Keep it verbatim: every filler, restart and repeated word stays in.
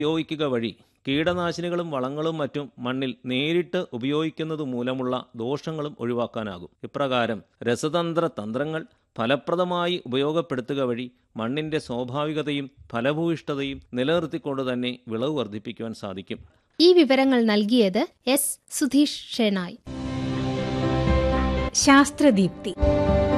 ഉപയോഗിക്കുക വഴി കീടനാശിനികളും വളങ്ങളും മറ്റും മണ്ണിൽ നേരിട്ട് ഉപയോഗിക്കുന്നത് മൂലമുള്ള ദോഷങ്ങളും ഒഴിവാക്കാനാകും. ഇപ്രകാരം രസതന്ത്ര തന്ത്രങ്ങൾ ഫലപ്രദമായി ഉപയോഗപ്പെടുത്തുക വഴി മണ്ണിന്റെ സ്വാഭാവികതയും ഫലഭൂയിഷ്ഠതയും നിലനിർത്തിക്കൊണ്ട് തന്നെ വിളവ് വർദ്ധിപ്പിക്കുവാൻ സാധിക്കും. ഈ വിവരങ്ങൾ നൽകിയത് എസ് സുധീഷ് ഷെനായ്. ശാസ്ത്രദീപ്തി.